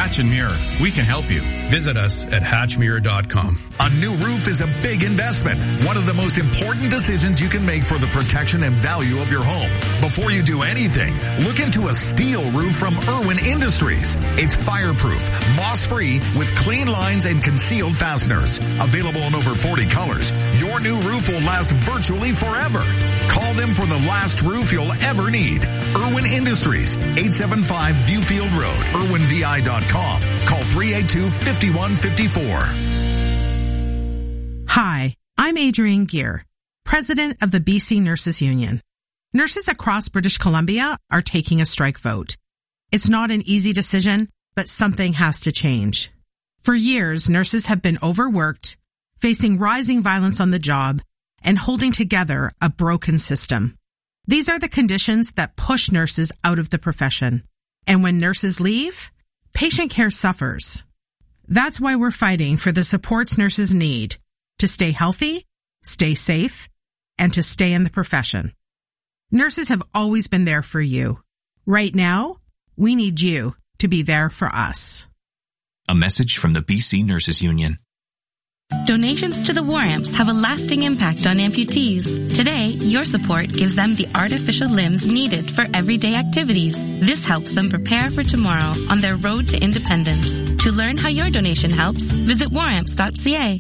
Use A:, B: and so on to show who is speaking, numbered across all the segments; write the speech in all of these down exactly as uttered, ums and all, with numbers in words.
A: Hatch and Mirror. We can help you. Visit us at hatch mirror dot com.
B: A new roof is a big investment. One of the most important decisions you can make for the protection and value of your home. Before you do anything, look into a steel roof from Irwin Industries. It's fireproof, moss-free, with clean lines and concealed fasteners. Available in over forty colors. Your new roof will last virtually forever. Call them for the last roof you'll ever need. Irwin Industries, eight seven five Viewfield Road, irwin v i dot com. Call three eight two, five one five four.
C: Hi, I'm Adrienne Gear, president of the B C Nurses Union. Nurses across British Columbia are taking a strike vote. It's not an easy decision, but something has to change. For years, nurses have been overworked, facing rising violence on the job, and holding together a broken system. These are the conditions that push nurses out of the profession. And when nurses leave, patient care suffers. That's why we're fighting for the supports nurses need to stay healthy, stay safe, and to stay in the profession. Nurses have always been there for you. Right now, we need you to be there for us.
D: A message from the B C Nurses Union.
E: Donations to the War Amps have a lasting impact on amputees. Today, your support gives them the artificial limbs needed for everyday activities. This helps them prepare for tomorrow on their road to independence. To learn how your donation helps, visit war amps dot c a.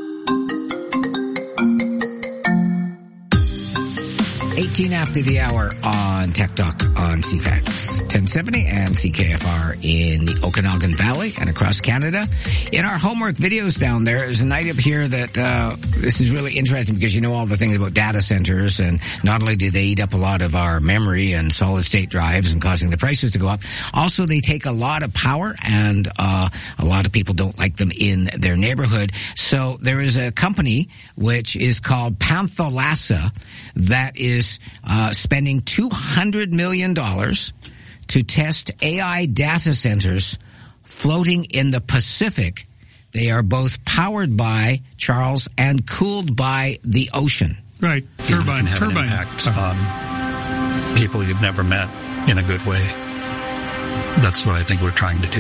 F: eighteen after the hour on Tech Talk on C FAX ten seventy and C K F R in the Okanagan Valley and across Canada. In our homework videos down there, there's an item here that uh this is really interesting because you know all the things about data centers, and not only do they eat up a lot of our memory and solid state drives and causing the prices to go up, also they take a lot of power, and uh a lot of people don't like them in their neighborhood. So there is a company which is called Panthalassa that is Uh, spending two hundred million dollars to test A I data centers floating in the Pacific. They are both powered by, Charles, and cooled by the ocean.
G: Right. Turbine.
H: Have
G: Turbine.
H: An impact on people you've never met in a good way. That's what I think we're trying to do.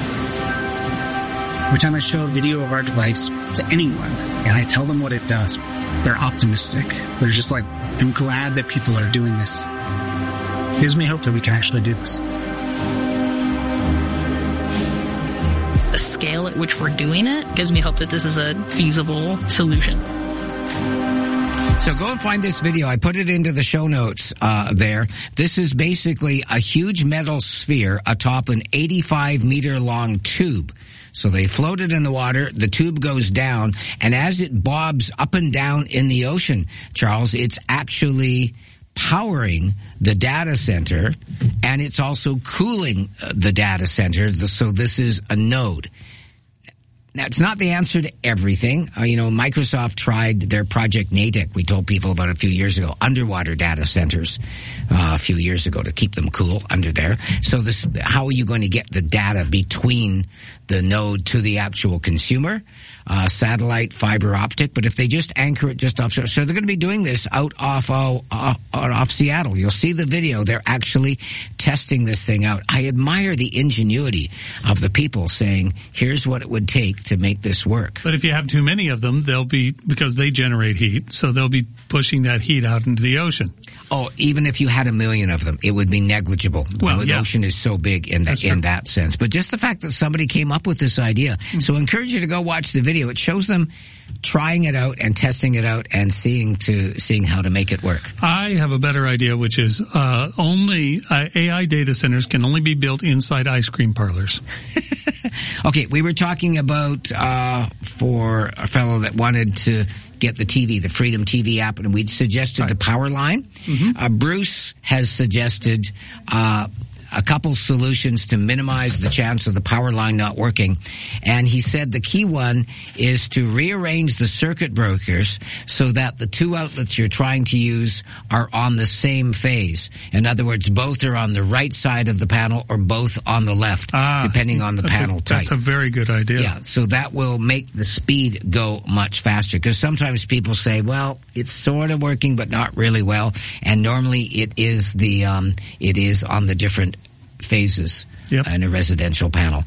I: Every time I show a video of our device to anyone and I tell them what it does, they're optimistic. They're just like, I'm glad that people are doing this. It gives me hope that we can actually do this.
J: The scale at which we're doing it gives me hope that this is a feasible solution.
F: So go and find this video. I put it into the show notes uh there. This is basically a huge metal sphere atop an eighty-five meter long tube. So they float it in the water, the tube goes down, and as it bobs up and down in the ocean, Charles, it's actually powering the data center, and it's also cooling the data center. So this is a node. Now, it's not the answer to everything. Uh, you know, Microsoft tried their Project Natick, we told people about a few years ago, underwater data centers uh, a few years ago to keep them cool under there. So this, how are you going to get the data between the node to the actual consumer? Uh, satellite, fiber optic, but if they just anchor it just offshore, so they're going to be doing this out off, uh, off, off Seattle. You'll see the video. They're actually testing this thing out. I admire the ingenuity of the people saying, here's what it would take to make this work.
G: But if you have too many of them, they'll be, because they generate heat, so they'll be pushing that heat out into the ocean.
F: Oh, even if you had a million of them, it would be negligible.
G: Well,
F: the
G: yeah.
F: ocean is so big in that, in that sense. But just the fact that somebody came up with this idea. Mm-hmm. So I encourage you to go watch the video. It shows them trying it out and testing it out and seeing to seeing how to make it work.
G: I have a better idea, which is uh only uh, A I data centers can only be built inside ice cream parlors.
F: Okay, we were talking about uh for a fellow that wanted to get the T V, the Freedom T V app, and we'd suggested right. the power line. Mm-hmm. Uh, Bruce has suggested uh a couple solutions to minimize the chance of the power line not working. And he said the key one is to rearrange the circuit breakers so that the two outlets you're trying to use are on the same phase. In other words, both are on the right side of the panel or both on the left, ah, depending on the panel
G: a,
F: type.
G: That's a very good idea.
F: Yeah, so that will make the speed go much faster. Because sometimes people say, well, it's sort of working, but not really well. And normally it is the, um, it is on the different phases yep. in a residential panel.